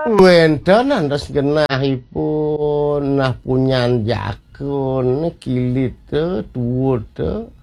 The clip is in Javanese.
Wenten antos genahipun nah punyan jakun kilit tuwuh